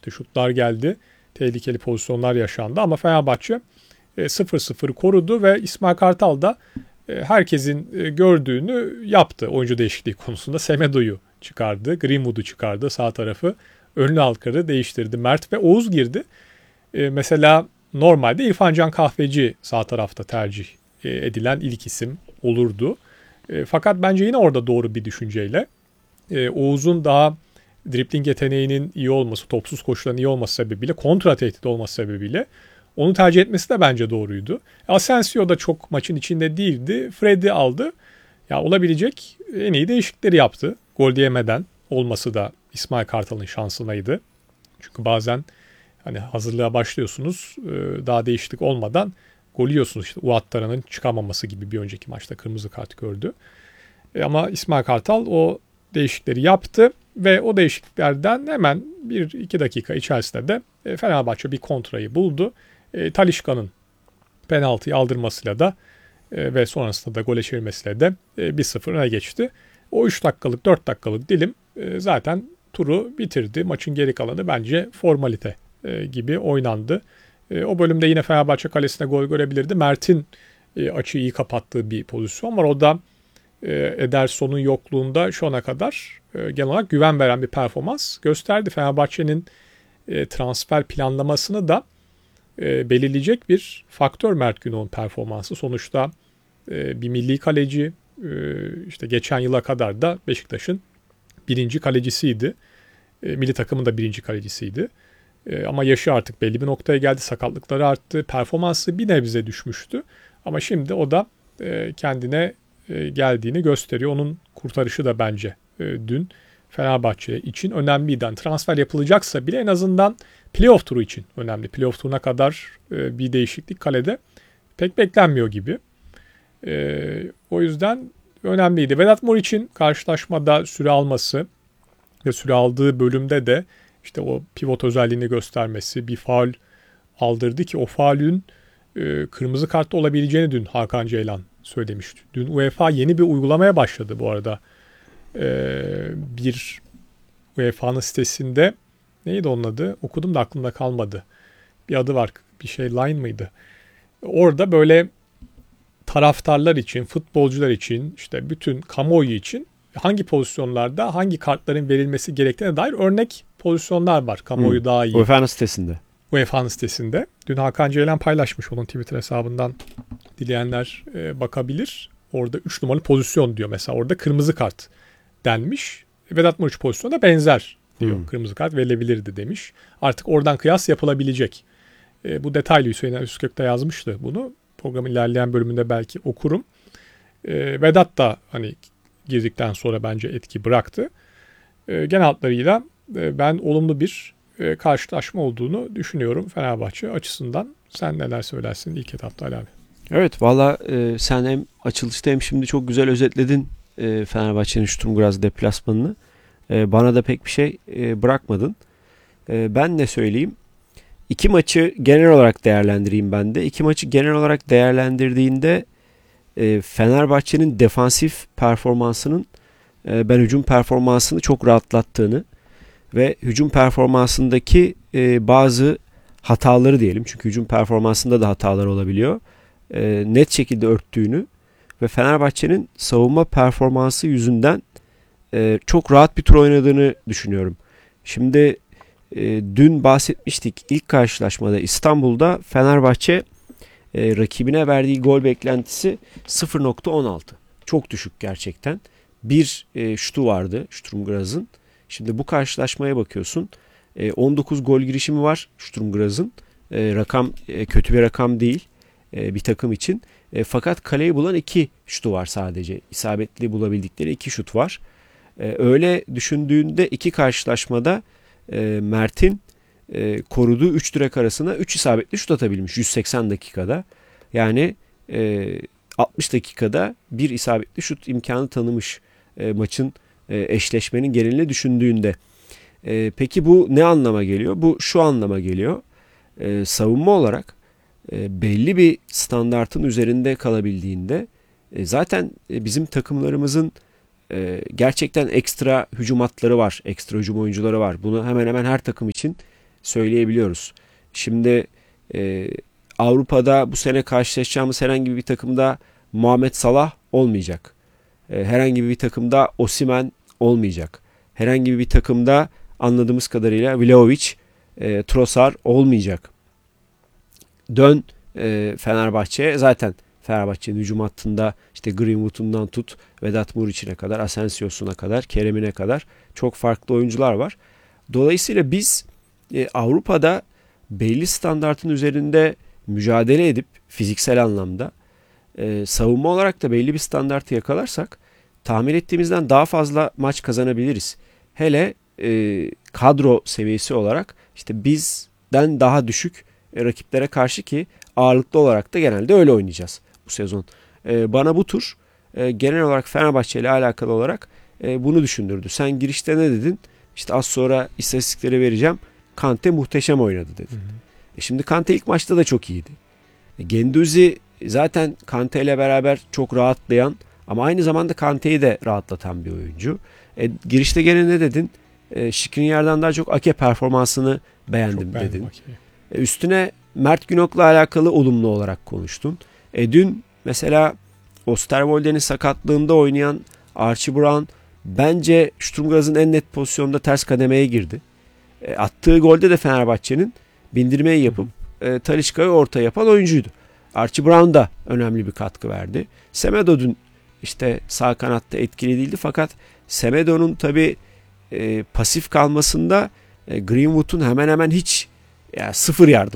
işte şutlar geldi. Tehlikeli pozisyonlar yaşandı ama Fenerbahçe 0-0 korudu ve İsmail Kartal da herkesin gördüğünü yaptı oyuncu değişikliği konusunda. Semedo'yu çıkardı, Greenwood'u çıkardı sağ tarafı. Önlü halkarı değiştirdi. Mert ve Oğuz girdi. Mesela normalde İrfan Can Kahveci sağ tarafta tercih edilen ilk isim olurdu. Fakat bence yine orada doğru bir düşünceyle Oğuz'un daha dribling yeteneğinin iyi olması, topsuz koşuların iyi olması sebebiyle, kontra tehdit olması sebebiyle onu tercih etmesi de bence doğruydu. Asensio da çok maçın içinde değildi. Fred'i aldı. Ya olabilecek en iyi değişiklikleri yaptı. Gol diyemeden olması da İsmail Kartal'ın şansınaydı. Çünkü bazen hani hazırlığa başlıyorsunuz, daha değişiklik olmadan gol yiyorsunuz. İşte Ouattara'nın çıkamaması gibi bir önceki maçta kırmızı kart gördü. Ama İsmail Kartal o değişiklikleri yaptı ve o değişikliklerden hemen 1-2 dakika içerisinde de Fenerbahçe bir kontrayı buldu. Talisca'nın penaltıyı aldırmasıyla da ve sonrasında da gole çevirmesiyle de 1-0 öne geçti. O 3 dakikalık 4 dakikalık dilim zaten turu bitirdi. Maçın geri kalanı bence formalite gibi oynandı. O bölümde yine Fenerbahçe kalesine gol görebilirdi. Mert'in açıyı iyi kapattığı bir pozisyon var. O da Ederson'un yokluğunda şu ana kadar genel olarak güven veren bir performans gösterdi. Fenerbahçe'nin transfer planlamasını da belirleyecek bir faktör Mert Günok'un performansı. Sonuçta bir milli kaleci, işte geçen yıla kadar da Beşiktaş'ın birinci kalecisiydi. Milli takımın da birinci kalecisiydi. Ama yaşı artık belli bir noktaya geldi. Sakatlıkları arttı. Performansı bir nebze düşmüştü. Ama şimdi o da kendine geldiğini gösteriyor. Onun kurtarışı da bence dün Fenerbahçe için önemliydi. Yani transfer yapılacaksa bile en azından playoff turu için önemli. Playoff turuna kadar bir değişiklik kalede pek beklenmiyor gibi. O yüzden önemliydi. Vedat Muriç'in karşılaşmada süre alması ve süre aldığı bölümde de işte o pivot özelliğini göstermesi, bir faul aldırdı ki o faulün kırmızı kartla olabileceğini dün Hakan Ceylan söylemişti. Dün UEFA yeni bir uygulamaya başladı bu arada. Bir UEFA'nın sitesinde neydi onun adı? Okudum da aklımda kalmadı. Bir adı var. Bir şey Line mıydı? Orada böyle taraftarlar için, futbolcular için, işte bütün kamuoyu için hangi pozisyonlarda hangi kartların verilmesi gerektiğine dair örnek pozisyonlar var. Kamuoyu daha iyi. UEFA'nın sitesinde. UEFA'nın sitesinde. Dün Hakan Ceylan paylaşmış onun Twitter hesabından, dileyenler bakabilir. Orada 3 numaralı pozisyon diyor mesela. Orada kırmızı kart denmiş. Vedat Muriç pozisyonuna benzer diyor. Kırmızı kart verilebilirdi demiş. Artık oradan kıyas yapılabilecek. Bu detaylı Hüseyin Özkök de yazmıştı bunu. Programın ilerleyen bölümünde belki okurum. Vedat da hani girdikten sonra bence etki bıraktı. Genel hatlarıyla ben olumlu bir karşılaşma olduğunu düşünüyorum Fenerbahçe açısından. Sen neler söylersin ilk etapta Ali abi? Evet valla sen hem açılışta hem şimdi çok güzel özetledin Fenerbahçe'nin Sturm Graz deplasmanını. Bana da pek bir şey bırakmadın. Ben ne söyleyeyim? İki maçı genel olarak değerlendireyim ben de. İki maçı genel olarak değerlendirdiğinde Fenerbahçe'nin defansif performansının ben hücum performansını çok rahatlattığını ve hücum performansındaki bazı hataları diyelim. Çünkü hücum performansında da hatalar olabiliyor. Net şekilde örttüğünü ve Fenerbahçe'nin savunma performansı yüzünden çok rahat bir tur oynadığını düşünüyorum. Şimdi dün bahsetmiştik ilk karşılaşmada İstanbul'da Fenerbahçe rakibine verdiği gol beklentisi 0.16. Çok düşük gerçekten. Bir şutu vardı Sturm Graz'ın. Şimdi bu karşılaşmaya bakıyorsun. 19 gol girişimi var Sturm Graz'ın. Rakam kötü bir rakam değil bir takım için. Fakat kaleyi bulan 2 şutu var sadece. İsabetli bulabildikleri 2 şut var. Öyle düşündüğünde iki karşılaşmada Mert'in koruduğu 3 direk arasına 3 isabetli şut atabilmiş 180 dakikada. Yani 60 dakikada bir isabetli şut imkanı tanımış maçın eşleşmenin genelini düşündüğünde. Peki bu ne anlama geliyor? Bu şu anlama geliyor. Savunma olarak belli bir standartın üzerinde kalabildiğinde zaten bizim takımlarımızın gerçekten ekstra hücum hatları var. Ekstra hücum oyuncuları var. Bunu hemen hemen her takım için söyleyebiliyoruz. Şimdi Avrupa'da bu sene karşılaşacağımız herhangi bir takımda Muhammed Salah olmayacak. Herhangi bir takımda Osimhen olmayacak. Herhangi bir takımda anladığımız kadarıyla Vlahovic, Trossard olmayacak. Dön Fenerbahçe'ye. Zaten Fenerbahçe'nin hücum hattında işte Greenwood'undan tut Vedat Muriç'ine kadar, Asensio'suna kadar, Kerem'ine kadar çok farklı oyuncular var. Dolayısıyla biz Avrupa'da belli standartın üzerinde mücadele edip fiziksel anlamda savunma olarak da belli bir standartı yakalarsak tahmin ettiğimizden daha fazla maç kazanabiliriz. Hele kadro seviyesi olarak işte bizden daha düşük rakiplere karşı ki ağırlıklı olarak da genelde öyle oynayacağız bu sezon. Bana bu tur genel olarak Fenerbahçe ile alakalı olarak bunu düşündürdü. Sen girişte ne dedin? İşte az sonra istatistikleri vereceğim. Kante muhteşem oynadı dedin. Şimdi Kante ilk maçta da çok iyiydi. Guendouzi zaten Kante ile beraber çok rahatlayan ama aynı zamanda Kante'yi de rahatlatan bir oyuncu. Girişte gene ne dedin? Skriniar'dan daha çok Ake performansını beğendim dedin. Üstüne Mert Günok'la alakalı olumlu olarak konuştun. Dün mesela Osterwolde'nin sakatlığında oynayan Archie Brown bence Sturm Graz'ın en net pozisyonda ters kademeye girdi. Attığı golde de Fenerbahçe'nin bindirmeyi yapıp Talisca'yı orta yapan oyuncuydu. Archie Brown da önemli bir katkı verdi. Semedo dün işte sağ kanatta etkili değildi fakat Semedo'nun tabii pasif kalmasında Greenwood'un hemen hemen hiç sıfır yardım.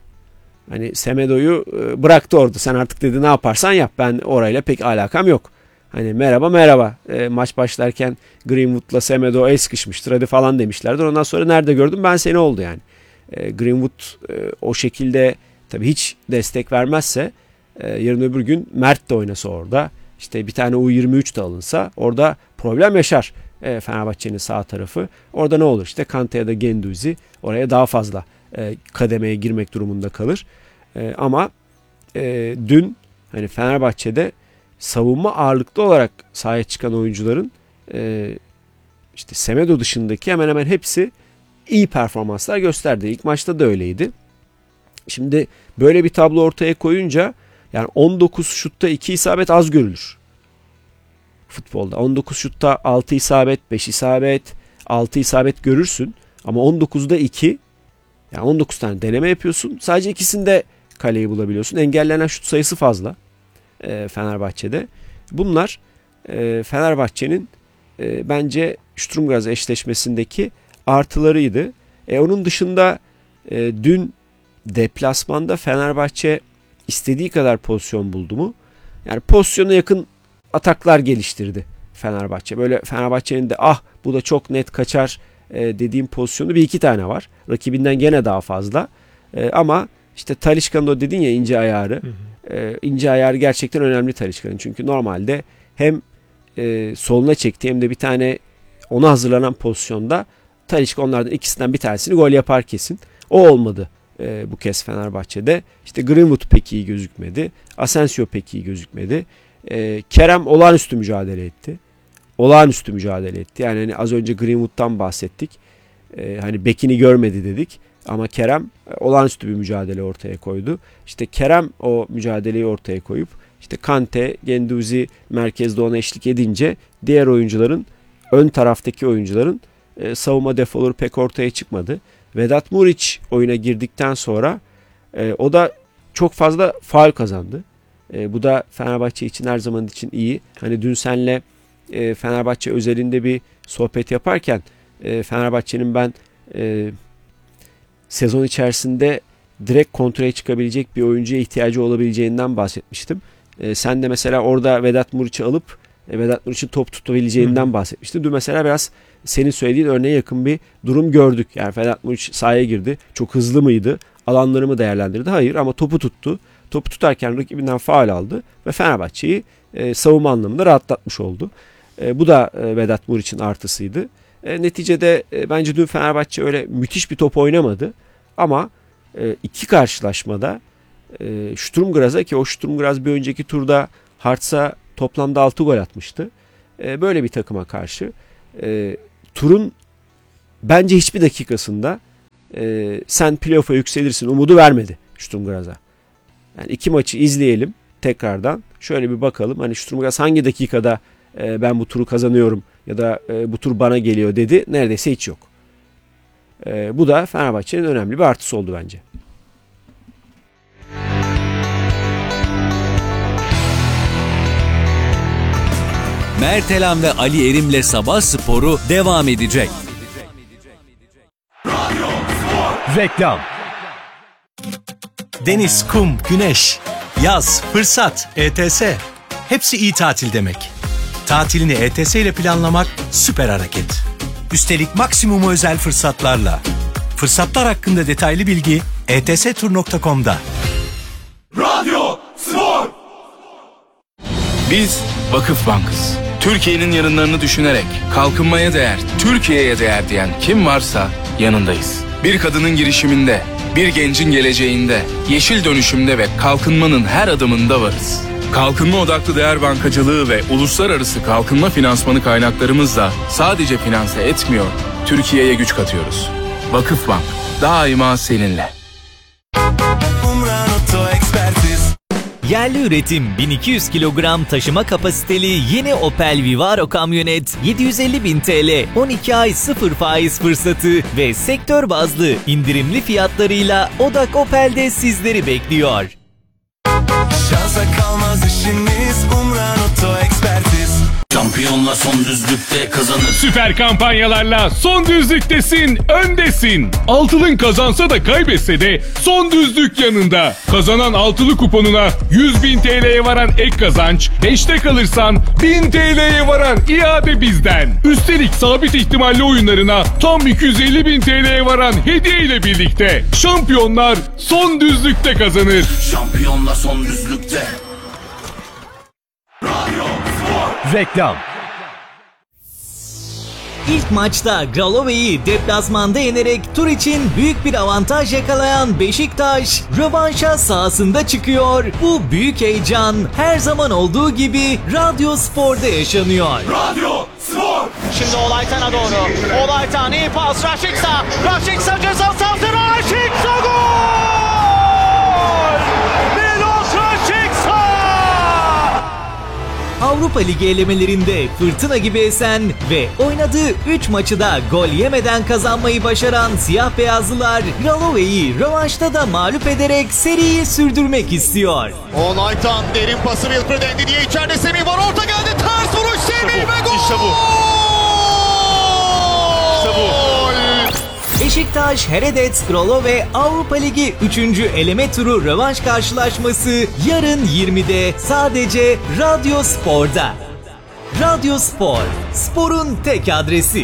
Hani Semedo'yu bıraktı orada. Sen artık dedi ne yaparsan yap. Ben orayla pek alakam yok. Hani merhaba. Maç başlarken Greenwood'la Semedo el sıkışmıştır hadi falan demişlerdir. Ondan sonra nerede gördüm ben seni oldu yani. Greenwood o şekilde tabii hiç destek vermezse yarın öbür gün Mert de oynasa orada. İşte bir tane U23 de alınsa orada problem yaşar Fenerbahçe'nin sağ tarafı. Orada ne olur? İşte Kante ya da Guendouzi oraya daha fazla kademeye girmek durumunda kalır. Ama dün hani Fenerbahçe'de savunma ağırlıklı olarak sahaya çıkan oyuncuların işte Semedo dışındaki hemen hemen hepsi iyi performanslar gösterdi. İlk maçta da öyleydi. Şimdi böyle bir tablo ortaya koyunca yani 19 şutta 2 isabet az görülür futbolda. 19 şutta 6 isabet, 5 isabet, 6 isabet görürsün. Ama 19'da 2 yani 19 tane deneme yapıyorsun. Sadece ikisinde kaleyi bulabiliyorsun. Engellenen şut sayısı fazla Fenerbahçe'de. Bunlar Fenerbahçe'nin bence Sturm Graz eşleşmesindeki artılarıydı. Onun dışında dün deplasmanda Fenerbahçe istediği kadar pozisyon buldu mu? Yani pozisyona yakın ataklar geliştirdi Fenerbahçe. Böyle Fenerbahçe'nin de bu da çok net kaçar dediğim pozisyonu bir iki tane var. Rakibinden gene daha fazla. Ama işte Talisca'nın o dedin ya ince ayarı. İnce ayarı gerçekten önemli Talisca'nın. Çünkü normalde hem soluna çekti hem de bir tane ona hazırlanan pozisyonda Talisca onlardan ikisinden bir tanesini gol yapar kesin. O olmadı bu kez Fenerbahçe'de. İşte Greenwood pek iyi gözükmedi. Asensio pek iyi gözükmedi. Kerem olağanüstü mücadele etti. Olağanüstü mücadele etti. Yani hani az önce Greenwood'dan bahsettik. Hani bekini görmedi dedik. Ama Kerem olağanüstü bir mücadele ortaya koydu. İşte Kerem o mücadeleyi ortaya koyup işte Kante, Guendouzi merkezde ona eşlik edince diğer oyuncuların ön taraftaki oyuncuların savunma defoları pek ortaya çıkmadı. Vedat Muriç oyuna girdikten sonra o da çok fazla faul kazandı. Bu da Fenerbahçe için her zaman için iyi. Hani dün senle Fenerbahçe özelinde bir sohbet yaparken Fenerbahçe'nin ben sezon içerisinde direkt kontraya çıkabilecek bir oyuncuya ihtiyacı olabileceğinden bahsetmiştim. Sen de mesela orada Vedat Muriç'i alıp Vedat Muriç'in top tutabileceğinden bahsetmiştin. Dün mesela biraz senin söylediğin örneğe yakın bir durum gördük. Yani Vedat Muriç sahaya girdi. Çok hızlı mıydı? Alanları mı değerlendirdi? Hayır ama topu tuttu. Topu tutarken rakibinden faul aldı ve Fenerbahçe'yi savunma anlamında rahatlatmış oldu. Bu da Vedat Muriç'in artısıydı. Neticede bence dün Fenerbahçe öyle müthiş bir top oynamadı. Ama iki karşılaşmada Sturm Graz'a ki o Sturm Graz bir önceki turda Hartz'a toplamda 6 gol atmıştı. Böyle bir takıma karşı turun bence hiçbir dakikasında sen playoff'a yükselirsin umudu vermedi Sturm Graz'a. Yani 2 maçı izleyelim tekrardan. Şöyle bir bakalım. Hani Sturm Graz hangi dakikada ben bu turu kazanıyorum ya da bu tur bana geliyor dedi. Neredeyse hiç yok. Bu da Fenerbahçe'nin önemli bir artısı oldu bence. Mertelan ve Ali Erim'le Sabah Sporu devam edecek. Reklam. Deniz, kum, güneş, yaz, fırsat, ETS. Hepsi iyi tatil demek. Tatilini ETS ile planlamak süper hareket. Üstelik maksimum özel fırsatlarla. Fırsatlar hakkında detaylı bilgi etstur.com'da. Radyo Spor. Biz Vakıf Bank'ız. Türkiye'nin yarınlarını düşünerek kalkınmaya değer, Türkiye'ye değer diyen kim varsa yanındayız. Bir kadının girişiminde, bir gencin geleceğinde, yeşil dönüşümde ve kalkınmanın her adımında varız. Kalkınma odaklı değer bankacılığı ve uluslararası kalkınma finansmanı kaynaklarımızla sadece finanse etmiyor, Türkiye'ye güç katıyoruz. Vakıfbank, daima seninle. Yerli üretim 1200 kilogram taşıma kapasiteli yeni Opel Vivaro kamyonet 750.000 TL 12 ay 0 faiz fırsatı ve sektör bazlı indirimli fiyatlarıyla Odak Opel'de sizleri bekliyor. Şansa kalmaz işimiz Umran Oto Ekspertiz. Şampiyonla son düzlükte kazanır. Süper kampanyalarla son düzlüktesin, öndesin. Altılın kazansa da kaybetse de son düzlük yanında. Kazanan altılı kuponuna 100.000 TL'ye varan ek kazanç, 5'te kalırsan 1000 TL'ye varan iade bizden. Üstelik sabit ihtimalli oyunlarına tam 250.000 TL'ye varan hediye ile birlikte. Şampiyonlar son düzlükte kazanır. Şampiyonla son düzlükte. Radyo Spor. Reklam. İlk maçta Gralove'yi deplasmanda yenerek tur için büyük bir avantaj yakalayan Beşiktaş rövanşa sahasında çıkıyor. Bu büyük heyecan her zaman olduğu gibi Radyo Spor'da yaşanıyor. Radyo Spor. Şimdi Olaytan'a doğru. Olaytan iyi pas. Raşiksa. Raşiksa ceza sahasına. Raşiksa gol! Milos Raşiksa! Avrupa Ligi elemelerinde fırtına gibi esen ve oynadığı 3 maçı da gol yemeden kazanmayı başaran siyah beyazlılar Gralove'yi rövanşta da mağlup ederek seriyi sürdürmek istiyor. Olaytan derin pası Wilfred Ndiaye içeride Semih var. Orta geldi. Ters vuruş Semih ve gol! İşte bu. İşte bu. Beşiktaş, Heredec, Gralove Avrupa Ligi 3. eleme turu rövanş karşılaşması yarın 20'de sadece Radyo Spor'da. Radyo Spor, sporun tek adresi.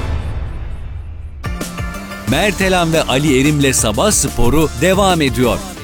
Mertelan ve Ali Erim'le Sabah Sporu devam ediyor.